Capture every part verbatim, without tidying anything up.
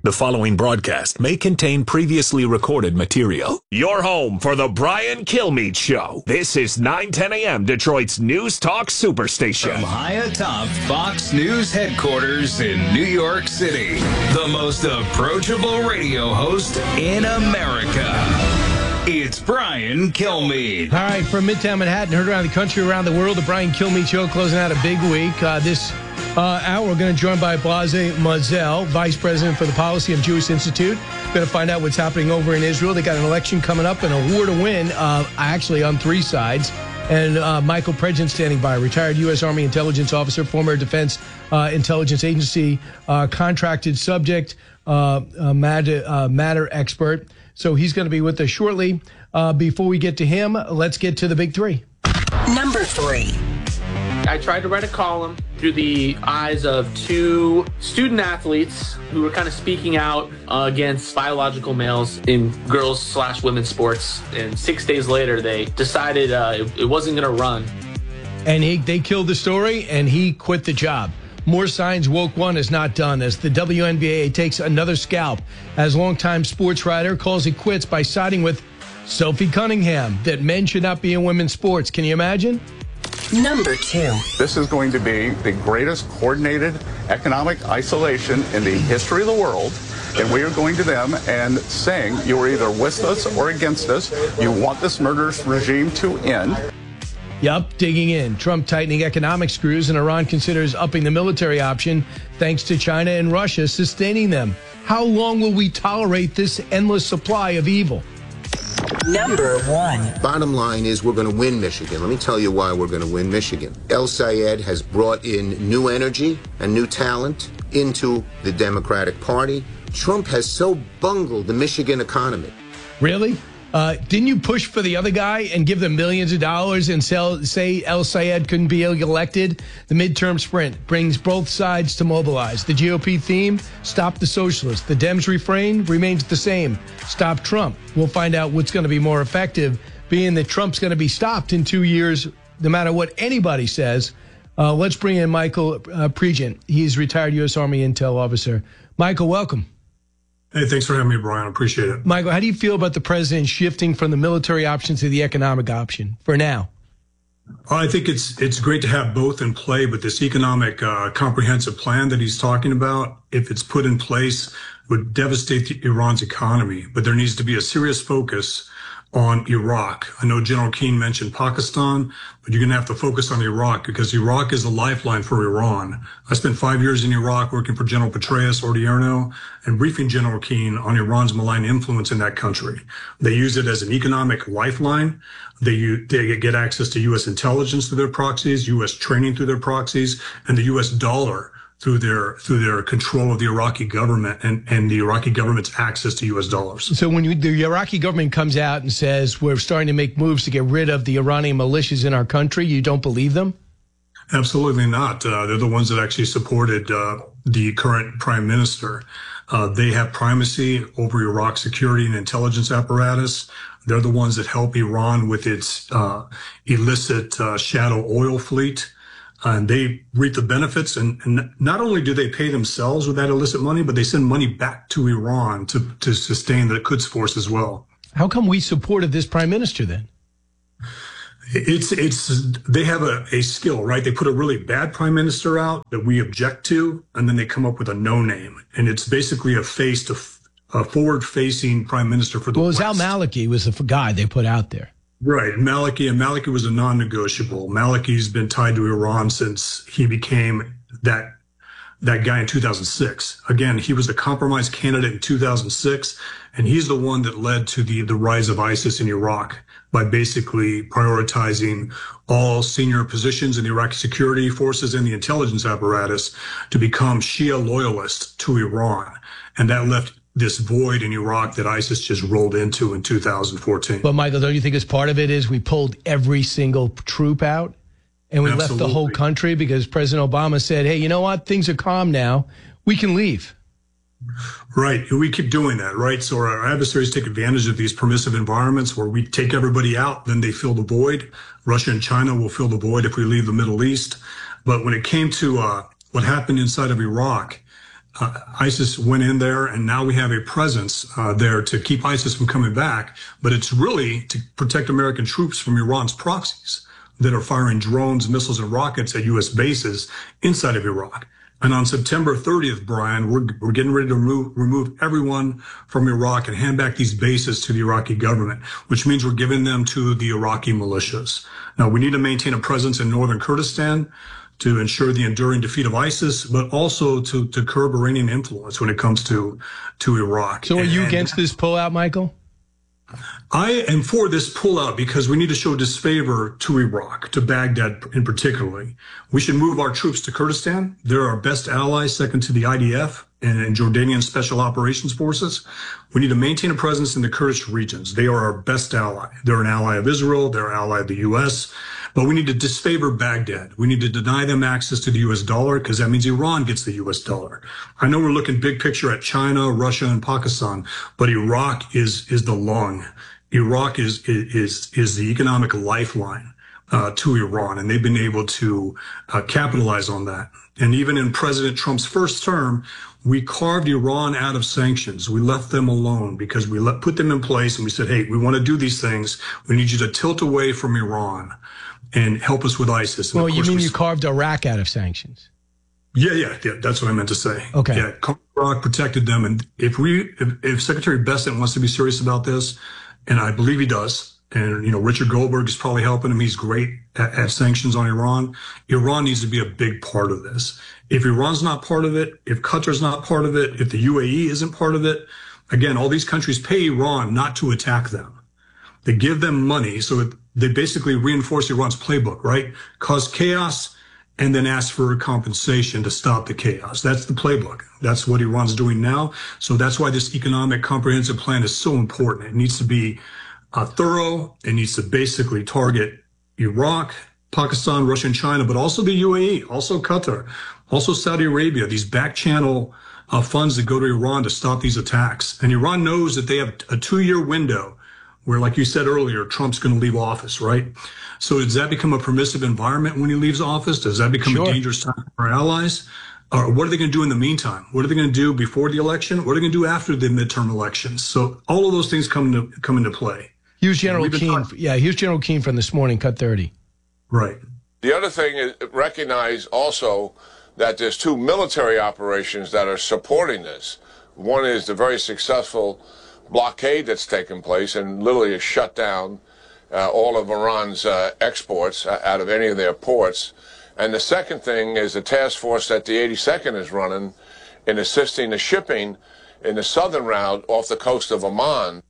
The following broadcast may contain previously recorded material. Your home for the Brian Kilmeade Show. This is nine ten a.m. Detroit's News Talk Superstation. From high atop Fox News headquarters in New York City, the most approachable radio host in America. It's Brian Kilmeade. All right, from Midtown Manhattan, heard around the country, around the world, the Brian Kilmeade Show closing out a big week. Uh, this uh, hour, we're going to join by Blase Mazel, Vice President for the Policy of Jewish Institute. Going to find out what's happening over in Israel. They got an election coming up and a war to win, uh, actually on three sides. And uh, Michael Pregent standing by, retired U S. Army intelligence officer, former Defense uh, Intelligence Agency uh, contracted subject uh, uh, matter, uh, matter expert. So he's going to be with us shortly. Uh, before we get to him, let's get to the big three. Number three. I tried to write a column through the eyes of two student athletes who were kind of speaking out uh, against biological males in girls slash women's sports. And six days later, they decided uh, it, it wasn't going to run. And he, they killed the story, and he quit the job. More signs woke one is not done as the W N B A takes another scalp as longtime sports writer calls it quits by siding with Sophie Cunningham that men should not be in women's sports. Can you imagine? Number two. This is going to be the greatest coordinated economic isolation in the history of the world. And we are going to them and saying you are either with us or against us. You want this murderous regime to end. Yup, digging in. Trump tightening economic screws and Iran considers upping the military option thanks to China and Russia sustaining them. How long will we tolerate this endless supply of evil? Number one. Bottom line is we're going to win Michigan. Let me tell you why we're going to win Michigan. El Sayed has brought in new energy and new talent into the Democratic Party. Trump has so bungled the Michigan economy. Really? Uh, didn't you push for the other guy and give them millions of dollars and sell, say El Sayed couldn't be elected? The midterm sprint brings both sides to mobilize. The G O P theme, stop the socialists. The Dems refrain remains the same, stop Trump. We'll find out what's going to be more effective, being that Trump's going to be stopped in two years, no matter what anybody says. Uh, let's bring in Michael uh, Pregent. He's retired U S. Army intel officer. Michael, welcome. Hey, thanks for having me, Brian. I appreciate it. Michael, how do you feel about the president shifting from the military option to the economic option for now? I think it's it's great to have both in play, but this economic uh, comprehensive plan that he's talking about, if it's put in place, would devastate the, Iran's economy. But there needs to be a serious focus on Iraq. I know General Keane mentioned Pakistan, but you're going to have to focus on Iraq because Iraq is a lifeline for Iran. I spent five years in Iraq working for General Petraeus Odierno and briefing General Keane on Iran's malign influence in that country. They use it as an economic lifeline. They, use, they get access to U S intelligence through their proxies, U S training through their proxies, and the U S dollar through their through their control of the Iraqi government and, and the Iraqi government's access to U S dollars. So when you, the Iraqi government comes out and says we're starting to make moves to get rid of the Iranian militias in our country, you don't believe them? Absolutely not. Uh, they're the ones that actually supported uh, the current prime minister. Uh, they have primacy over Iraq's security and intelligence apparatus. They're the ones that help Iran with its uh, illicit uh, shadow oil fleet. And they reap the benefits. And, and not only do they pay themselves with that illicit money, but they send money back to Iran to, to sustain the Quds force as well. How come we supported this prime minister then? It's, it's, they have a, a skill, right? They put a really bad prime minister out that we object to, and then they come up with a no name. And it's basically a face to a forward facing prime minister for the Well, West. Al Maliki was the guy they put out there. Right. Maliki, and Maliki was a non-negotiable. Maliki's been tied to Iran since he became that that guy in two thousand six. Again, he was a compromise candidate in two thousand six, and he's the one that led to the, the rise of ISIS in Iraq by basically prioritizing all senior positions in the Iraqi security forces and the intelligence apparatus to become Shia loyalists to Iran. And that left this void in Iraq that ISIS just rolled into in two thousand fourteen. But Michael, don't you think as part of it is we pulled every single troop out and we Absolutely. left the whole country because President Obama said, hey, you know what? Things are calm now. We can leave. Right. We keep doing that, right? So our adversaries take advantage of these permissive environments where we take everybody out, then they fill the void. Russia and China will fill the void if we leave the Middle East. But when it came to uh, what happened inside of Iraq, Uh, ISIS went in there, and now we have a presence uh, there to keep ISIS from coming back. But it's really to protect American troops from Iran's proxies that are firing drones, missiles, and rockets at U S bases inside of Iraq. And on September thirtieth, Brian, we're, we're getting ready to remove, remove everyone from Iraq and hand back these bases to the Iraqi government, which means we're giving them to the Iraqi militias. Now, we need to maintain a presence in northern Kurdistan to ensure the enduring defeat of ISIS, but also to, to curb Iranian influence when it comes to, to Iraq. So are you and, against this pullout, Michael? I am for this pullout because we need to show disfavor to Iraq, to Baghdad in particular. We should move our troops to Kurdistan. They're our best allies, second to the I D F and, and Jordanian Special Operations Forces. We need to maintain a presence in the Kurdish regions. They are our best ally. They're an ally of Israel. They're an ally of the U S. But we need to disfavor Baghdad. We need to deny them access to the U S dollar because that means Iran gets the U S dollar. I know we're looking big picture at China, Russia, and Pakistan, but Iraq is is the lung. Iraq is is is the economic lifeline uh, to Iran, and they've been able to uh, capitalize on that. And even in President Trump's first term, we carved Iran out of sanctions. We left them alone because we let, put them in place, and we said, hey, we want to do these things. We need you to tilt away from Iran and help us with ISIS. And well, you mean we, you carved Iraq out of sanctions? Yeah, yeah, yeah. That's what I meant to say. Okay. Yeah, Iraq protected them, and if we, if, if Secretary Bessent wants to be serious about this, and I believe he does, and you know Richard Goldberg is probably helping him. He's great at, at sanctions on Iran. Iran needs to be a big part of this. If Iran's not part of it, if Qatar's not part of it, if the U A E isn't part of it, again, all these countries pay Iran not to attack them. They give them money, so it, they basically reinforce Iran's playbook, right? Cause chaos and then ask for compensation to stop the chaos. That's the playbook. That's what Iran's doing now. So that's why this economic comprehensive plan is so important. It needs to be uh, thorough. It needs to basically target Iraq, Pakistan, Russia, and China, but also the U A E, also Qatar, also Saudi Arabia, these back channel uh, funds that go to Iran to stop these attacks. And Iran knows that they have a two-year window where, like you said earlier, Trump's going to leave office, right? So does that become a permissive environment when he leaves office? Does that become sure. a dangerous time for our allies? Or what are they going to do in the meantime? What are they going to do before the election? What are they going to do after the midterm elections? So all of those things come into, come into play. Here's General Keane. Yeah, here's General Keane from this morning, Cut thirty. Right. The other thing is recognize also that there's two military operations that are supporting this. One is the very successful blockade that's taken place and literally has shut down uh, all of Iran's uh, exports out of any of their ports. And the second thing is the task force that the eighty-second is running in assisting the shipping in the southern route off the coast of Oman.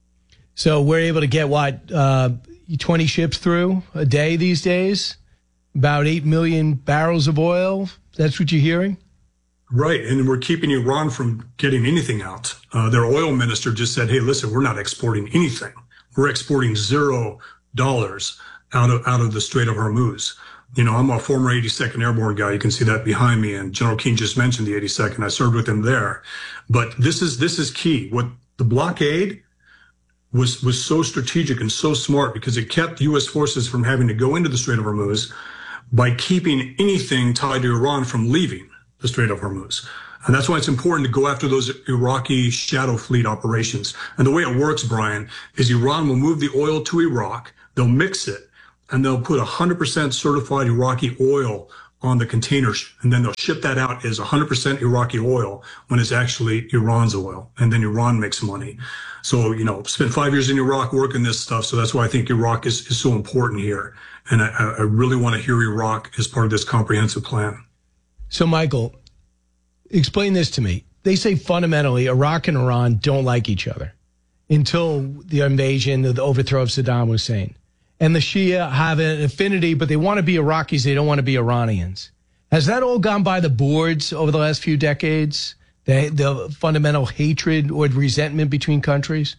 So we're able to get, what, uh, twenty ships through a day these days? About eight million barrels of oil? That's what you're hearing? Right, and we're keeping Iran from getting anything out. Uh, their oil minister just said, hey, listen, we're not exporting anything. We're exporting zero dollars out of out of the Strait of Hormuz. You know, I'm a former eighty-second Airborne guy. You can see that behind me. And General Keane just mentioned the eighty-second. I served with him there. But this is this is key. What the blockade was was so strategic and so smart because it kept U S forces from having to go into the Strait of Hormuz by keeping anything tied to Iran from leaving the Strait of Hormuz. And that's why it's important to go after those Iraqi shadow fleet operations. And the way it works, Brian, is Iran will move the oil to Iraq, they'll mix it, and they'll put one hundred percent certified Iraqi oil on the containers, and then they'll ship that out as one hundred percent Iraqi oil when it's actually Iran's oil, and then Iran makes money. So, you know, spent five years in Iraq working this stuff, so that's why I think Iraq is, is so important here. And I, I really want to hear Iraq as part of this comprehensive plan. So, Michael, explain this to me. They say fundamentally Iraq and Iran don't like each other until the invasion, the overthrow of Saddam Hussein. And the Shia have an affinity, but they want to be Iraqis. They don't want to be Iranians. Has that all gone by the boards over the last few decades? The, the fundamental hatred or resentment between countries?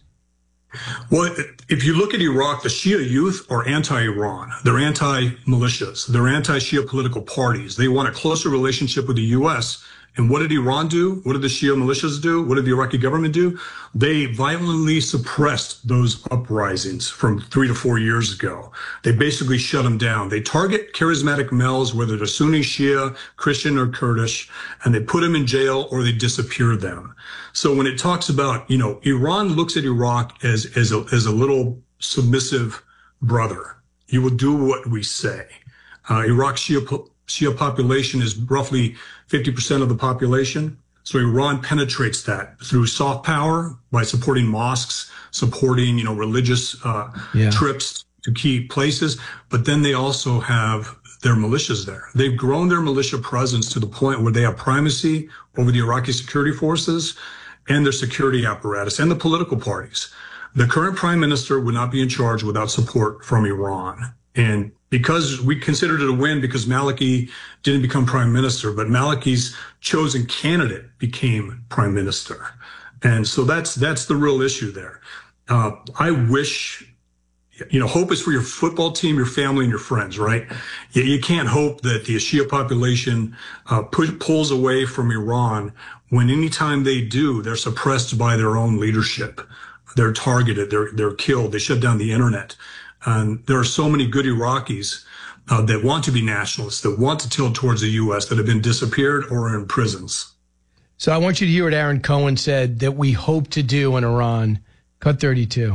Well, if you look at Iraq, the Shia youth are anti-Iran. They're anti-militias. They're anti-Shia political parties. They want a closer relationship with the U S And what did Iran do? What did the Shia militias do? What did the Iraqi government do? They violently suppressed those uprisings from three to four years ago. They basically shut them down. They target charismatic males, whether they're Sunni, Shia, Christian, or Kurdish, and they put them in jail or they disappear them. So when it talks about, you know, Iran looks at Iraq as, as a, as a little submissive brother. You will do what we say. Uh, Iraq's Shia, Shia population is roughly fifty percent of the population. So Iran penetrates that through soft power by supporting mosques, supporting, you know, religious uh, yeah. trips to key places. But then they also have their militias there. They've grown their militia presence to the point where they have primacy over the Iraqi security forces and their security apparatus and the political parties. The current prime minister would not be in charge without support from Iran. And because we considered it a win because Maliki didn't become prime minister, but Maliki's chosen candidate became prime minister. And so that's that's the real issue there. Uh, I wish, you know, hope is for your football team, your family, and your friends, right? You, you can't hope that the Shia population uh, push, pulls away from Iran when anytime they do, they're suppressed by their own leadership. They're targeted, they're, they're killed, they shut down the internet. And there are so many good Iraqis uh, that want to be nationalists, that want to tilt towards the U S, that have been disappeared or are in prisons. So I want you to hear what Aaron Cohen said that we hope to do in Iran. Cut thirty-two.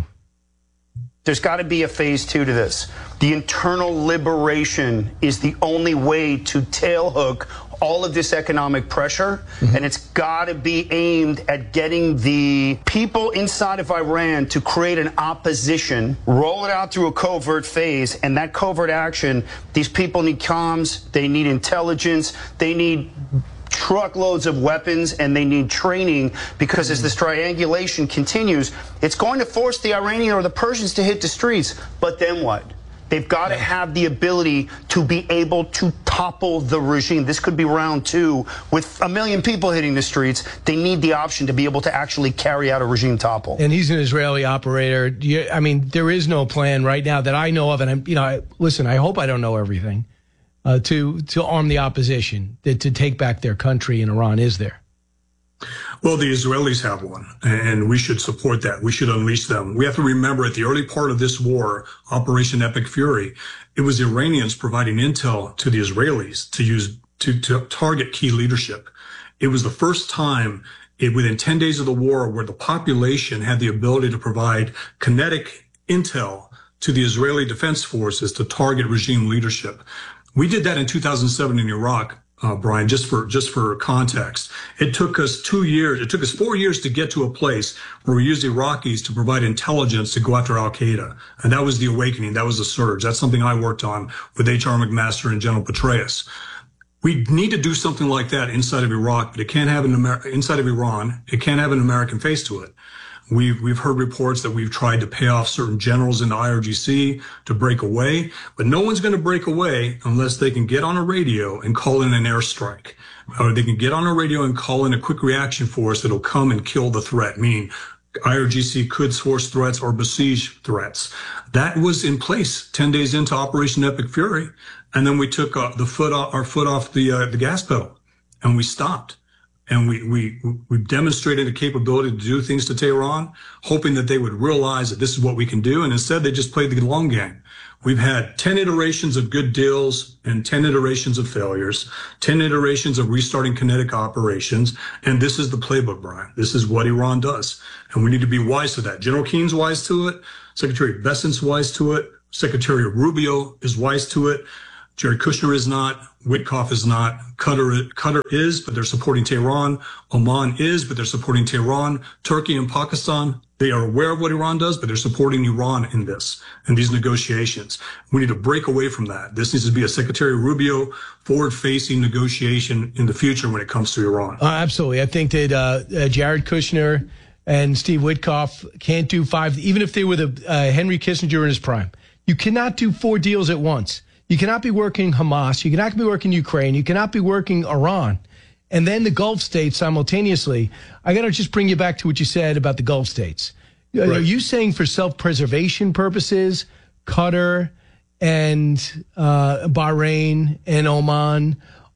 There's got to be a phase two to this. The internal liberation is the only way to tailhook all of this economic pressure, mm-hmm. and it's got to be aimed at getting the people inside of Iran to create an opposition, roll it out through a covert phase, and that covert action, these people need comms, they need intelligence, they need truckloads of weapons, and they need training, because as this triangulation continues, it's going to force the Iranian or the Persians to hit the streets. But then what? They've got to have the ability to be able to topple the regime. This could be round two with a million people hitting the streets. They need the option to be able to actually carry out a regime topple. And he's an Israeli operator. I mean, there is no plan right now that I know of. And I'm, you know, I, listen, I hope I don't know everything. Uh, to to arm the opposition, to, to take back their country in Iran, is there? Well, the Israelis have one, and we should support that. We should unleash them. We have to remember at the early part of this war, Operation Epic Fury, it was Iranians providing intel to the Israelis to use to, to target key leadership. It was the first time it, within ten days of the war where the population had the ability to provide kinetic intel to the Israeli defense forces to target regime leadership. We did that in two thousand seven in Iraq, uh, Brian, just for just for context. It took us two years, it took us four years to get to a place where we used Iraqis to provide intelligence to go after al-Qaeda. And that was the awakening. That was the surge. That's something I worked on with H R McMaster and General Petraeus. We need to do something like that inside of Iraq, but it can't have an Amer- inside of Iran. It can't have an American face to it. We've, we've heard reports that we've tried to pay off certain generals in the I R G C to break away, but no one's going to break away unless they can get on a radio and call in an airstrike, or they can get on a radio and call in a quick reaction force that'll come and kill the threat, meaning I R G C could source threats or besiege threats. That was in place ten days into Operation Epic Fury, and then we took uh, the foot off, our foot off the uh, the gas pedal, and we stopped. And we, we, we demonstrated a capability to do things to Tehran, hoping that they would realize that this is what we can do. And instead, they just played the long game. We've had ten iterations of good deals and ten iterations of failures, ten iterations of restarting kinetic operations. And this is the playbook, Brian. This is what Iran does. And we need to be wise to that. General Keene's wise to it. Secretary Bessent's wise to it. Secretary Rubio is wise to it. Jared Kushner is not. Witkoff is not. Qatar, Qatar is, but they're supporting Tehran. Oman is, but they're supporting Tehran. Turkey and Pakistan, they are aware of what Iran does, but they're supporting Iran in this, in these negotiations. We need to break away from that. This needs to be a Secretary Rubio forward-facing negotiation in the future when it comes to Iran. Uh, absolutely. I think that uh, uh, Jared Kushner and Steve Witkoff can't do five, even if they were the uh, Henry Kissinger in his prime. You cannot do four deals at once. You cannot be working Hamas. You cannot be working Ukraine. You cannot be working Iran. And then the Gulf states simultaneously. I got to just bring you back to what you said about the Gulf states. Right. Are you saying for self-preservation purposes, Qatar and uh, Bahrain and Oman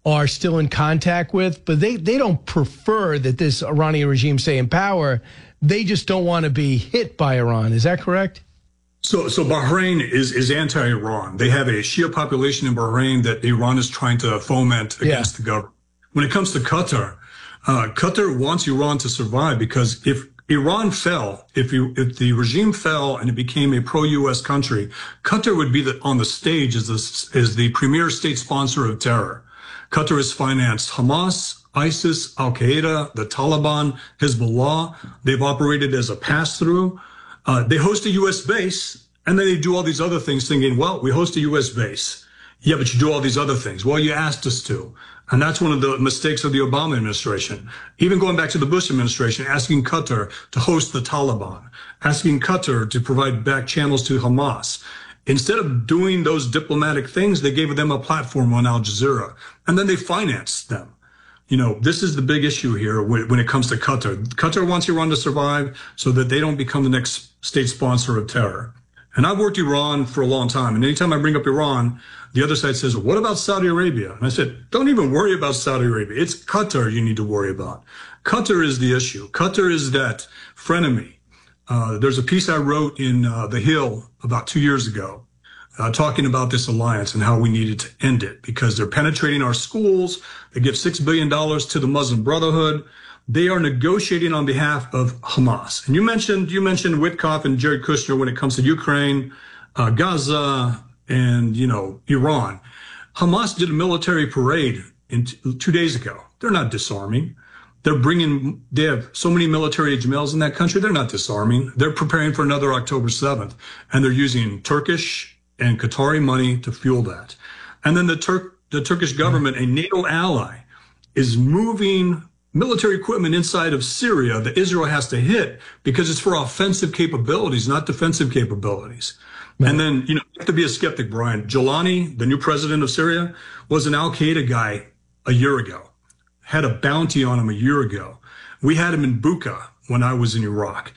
are still in contact with, but they, they don't prefer that this Iranian regime stay in power. They just don't want to be hit by Iran. Is that correct? So, so Bahrain is, is anti-Iran. They have a Shia population in Bahrain that Iran is trying to foment against yeah. the government. When it comes to Qatar, uh, Qatar wants Iran to survive because if Iran fell, if, you, if the regime fell and it became a pro-U S country, Qatar would be the, on the stage as the, as the premier state sponsor of terror. Qatar has financed Hamas, ISIS, Al-Qaeda, the Taliban, Hezbollah. They've operated as a pass-through. Uh, they host a U S base, and then they do all these other things thinking, well, we host a U S base. Yeah, but you do all these other things. Well, you asked us to. And that's one of the mistakes of the Obama administration. Even going back to the Bush administration, asking Qatar to host the Taliban, asking Qatar to provide back channels to Hamas. Instead of doing those diplomatic things, they gave them a platform on Al Jazeera, and then they financed them. You know, this is the big issue here when it comes to Qatar. Qatar wants Iran to survive so that they don't become the next state sponsor of terror. And I've worked Iran for a long time, and anytime I bring up Iran, the other side says, what about Saudi Arabia? And I said, don't even worry about Saudi Arabia. It's Qatar you need to worry about. Qatar is the issue. Qatar is that frenemy. Uh, there's a piece I wrote in uh, The Hill about two years ago uh, talking about this alliance and how we needed to end it because they're penetrating our schools. They give six billion dollars to the Muslim Brotherhood. They are negotiating on behalf of Hamas. And you mentioned, you mentioned Witkoff and Jared Kushner when it comes to Ukraine, uh, Gaza, and, you know, Iran. Hamas did a military parade in t- two days ago. They're not disarming. They're bringing, they have so many military age males in that country. They're not disarming. They're preparing for another October seventh. And they're using Turkish and Qatari money to fuel that. And then the Turk, the Turkish government, a NATO ally, is moving military equipment inside of Syria that Israel has to hit because it's for offensive capabilities, not defensive capabilities. Right. And then, you know, you have to be a skeptic, Brian. Jolani, the new president of Syria, was an Al-Qaeda guy a year ago. Had a bounty on him a year ago. We had him in Buqa when I was in Iraq.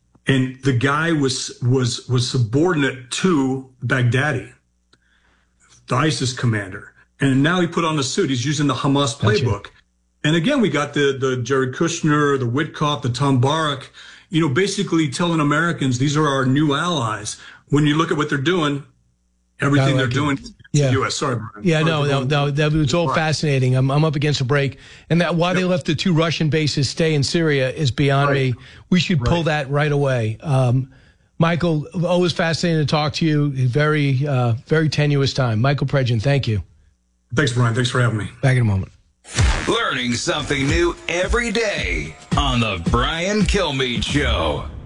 And the guy was was was subordinate to Baghdadi, the ISIS commander. And now he put on a suit. He's using the Hamas playbook. Gotcha. And again, we got the, the Jared Kushner, the Witkoff, the Tom Barak, you know, basically telling Americans these are our new allies. When you look at what they're doing, everything like they're it. doing yeah. the U S. Sorry, Brian. Yeah, no, no, no, that was all fascinating. I'm, I'm up against a break. And that why yep. they left the two Russian bases stay in Syria is beyond right. me. We should pull right. that right away. Um, Michael, always fascinating to talk to you. Very, uh, very tenuous time. Michael Pregin, thank you. Thanks, Brian. Thanks for having me. Back in a moment. Learning something new every day on the Brian Kilmeade Show.